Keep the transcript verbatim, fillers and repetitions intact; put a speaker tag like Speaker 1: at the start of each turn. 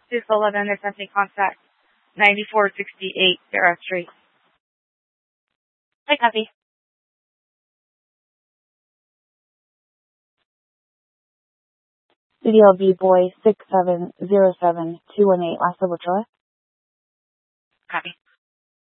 Speaker 1: This eleven attempting contact. ninety-four sixty-eight, directory.
Speaker 2: I copy.
Speaker 3: C D L B boy six seven zero seven two one eight, last level Troy.
Speaker 2: Copy.